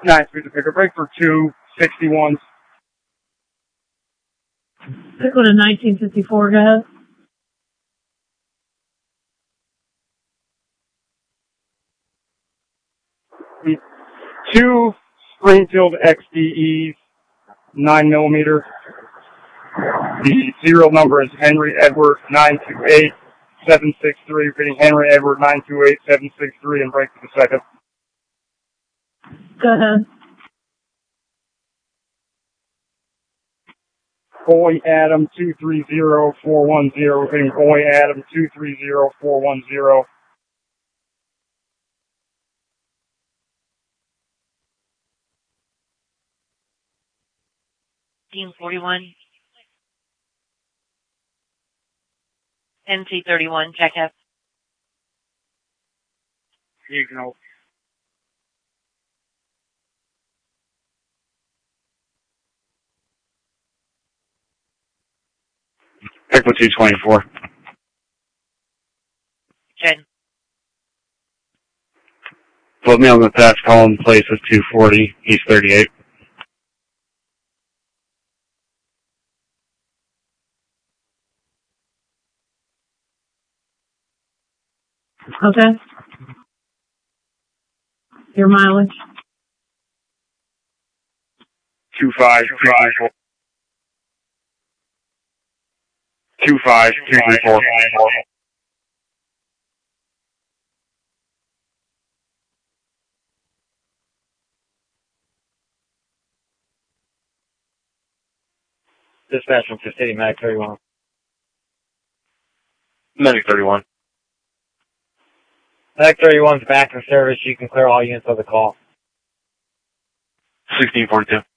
9-speed to picker. Break for 261s. Pick one in 1954, go ahead. Two Springfield XDEs, 9mm. The serial number is Henry Edward 928763. Repeating, Henry Edward 928763, and break for the second. Go ahead. Boy Adam 230410. Repeating, Boy Adam 230410. Team 41. NC31, check up. You can help. Pick for 224. 10. Put me on the task call in place of 240, East 38. Okay. Your mileage? 25324. 25324. Dispatch from 50, Mag 31. Medic 31. Mag 31's back in service. You can clear all units of the call. 1642.